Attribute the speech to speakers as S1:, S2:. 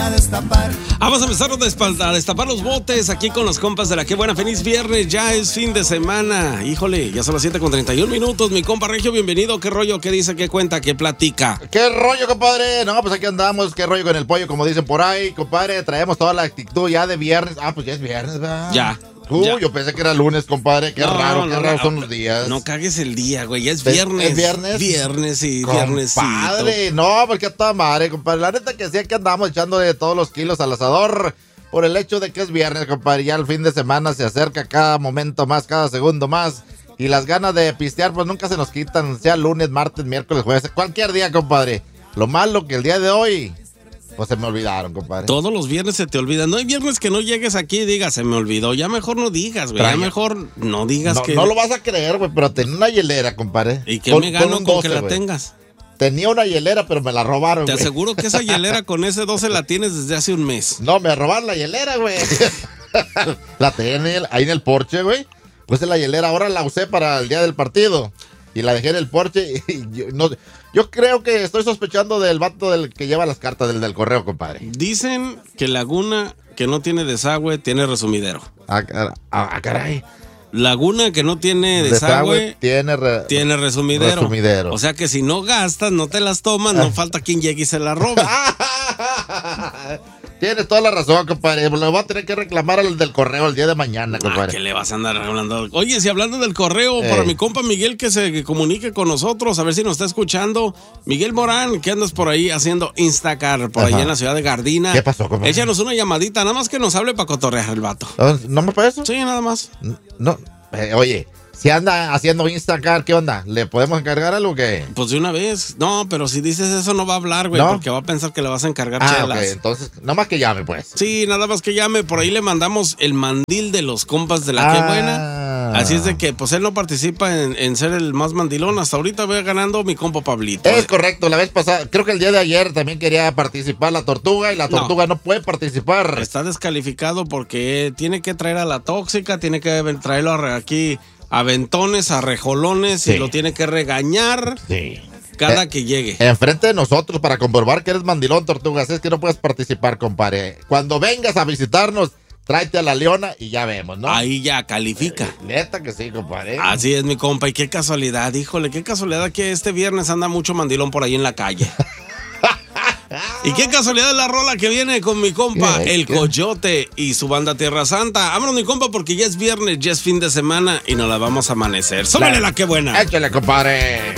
S1: a destapar.
S2: Vamos a empezar a destapar los botes aquí con los compas de la Que Buena. Feliz viernes, ya es fin de semana. Híjole, ya son las 7:31. Mi compa Regio, bienvenido. ¿Qué rollo? ¿Qué dice? ¿Qué cuenta? ¿Qué platica?
S3: ¿Qué rollo, compadre? No, pues aquí andamos. ¿Qué rollo con el pollo? Como dicen por ahí, compadre. Traemos toda la actitud ya de viernes. Pues ya es viernes, ¿verdad?
S2: Ya.
S3: Yo pensé que era lunes, compadre. Qué raro son los días.
S2: No cagues el día, güey. Ya es viernes.
S3: ¿Es viernes?
S2: Viernes, sí, viernes.
S3: Compadre, no, porque a toda madre, compadre. La neta que sí, aquí andamos echándole todos los kilos al asador. Por el hecho de que es viernes, compadre. Ya el fin de semana se acerca cada momento más, cada segundo más. Y las ganas de pistear, pues nunca se nos quitan. Sea lunes, martes, miércoles, jueves, cualquier día, compadre. Lo malo que el día de hoy, pues se me olvidaron, compadre.
S2: Todos los viernes se te olvidan. No hay viernes que no llegues aquí y digas, se me olvidó. Ya mejor no digas, güey. Ya mejor no digas que...
S3: No lo vas a creer, güey, pero tenía una hielera, compadre.
S2: ¿Y qué me gano con que la tengas?
S3: Tenía una hielera, pero me la robaron,
S2: Te
S3: güey.
S2: aseguro que esa hielera con ese 12 la tienes desde hace un mes.
S3: No, me robaron la hielera, güey. La tenía ahí en el porche, güey. Puse la hielera, ahora la usé para el día del partido. Y la dejé en el porche y yo creo que estoy sospechando del vato del que lleva las cartas del correo, compadre.
S2: Dicen que Laguna que no tiene desagüe tiene resumidero.
S3: Caray.
S2: Laguna que no tiene desagüe tiene resumidero. O sea que si no gastas, no te las tomas, no falta quien llegue y se la robe.
S3: Tienes toda la razón, compadre. Le voy a tener que reclamar al del correo el día de mañana, compadre.
S2: ¿Qué le vas a andar hablando? Oye, si hablando del correo, para mi compa Miguel que se comunique con nosotros, a ver si nos está escuchando. Miguel Morán, que andas por ahí haciendo Instacar, por allá en la ciudad de Gardina.
S3: ¿Qué pasó, compadre?
S2: Échanos una llamadita, nada más que nos hable para cotorrear el vato.
S3: ¿No me parece?
S2: Sí, nada más.
S3: No, oye, si anda haciendo Instacar, ¿qué onda? ¿Le podemos encargar algo que?
S2: Pues de una vez. No, pero si dices eso no va a hablar, güey, ¿no? Porque va a pensar que le vas a encargar chelas.
S3: Ok, entonces, nada más que llame, pues.
S2: Sí, nada más que llame. Por ahí le mandamos el mandil de los compas de la Que Buena. Así es de que, pues él no participa en ser el más mandilón. Hasta ahorita voy ganando mi compa Pablito.
S3: Es correcto, la vez pasada, creo que el día de ayer también quería participar la Tortuga y la Tortuga no puede participar.
S2: Está descalificado porque tiene que traer a la Tóxica, tiene que traerlo aquí a Ventones, a Rejolones, y lo tiene que regañar cada que llegue.
S3: Enfrente de nosotros para comprobar que eres mandilón, Tortuga. Así es que no puedes participar, compadre. Cuando vengas a visitarnos, tráete a la Leona y ya vemos, ¿no?
S2: Ahí ya califica.
S3: Neta que sí, compadre.
S2: Así es, mi compa. Y qué casualidad, híjole, qué casualidad que este viernes anda mucho mandilón por ahí en la calle. Y qué casualidad la rola que viene con mi compa, el Coyote y su banda Tierra Santa. Vámonos, mi compa, porque ya es viernes, ya es fin de semana y nos la vamos a amanecer. ¡Súbele la Que Buena!
S3: Échale, compadre.